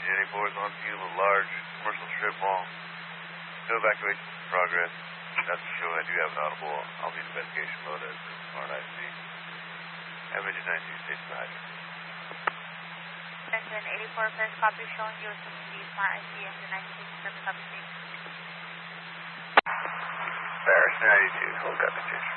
Jenny 4 is on scene of a large commercial strip mall. No evacuation in progress. That's to show I do have an audible. I'll be in investigation mode as smart IC. Have engine 92 stays behind you. Engine 84 first copy showing you assuming the smart IC engine 96 first copy. Paris 92, hold copy.